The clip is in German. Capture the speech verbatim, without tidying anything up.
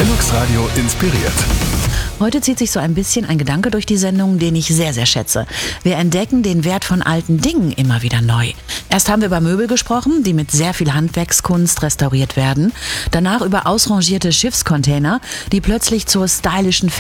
Velux Radio inspiriert. Heute zieht sich so ein bisschen ein Gedanke durch die Sendung, den ich sehr, sehr schätze. Wir entdecken den Wert von alten Dingen immer wieder neu. Erst haben wir über Möbel gesprochen, die mit sehr viel Handwerkskunst restauriert werden. Danach über ausrangierte Schiffscontainer, die plötzlich zur stylischen